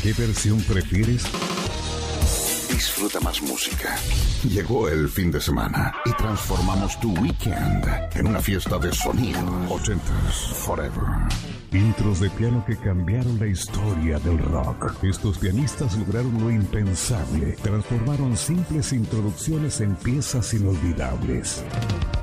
¿Qué versión prefieres? Disfruta más música. Llegó el fin de semana y transformamos tu weekend en una fiesta de sonido. 80s Forever. Intros de piano que cambiaron la historia del rock. Estos pianistas lograron lo impensable. Transformaron simples introducciones en piezas inolvidables.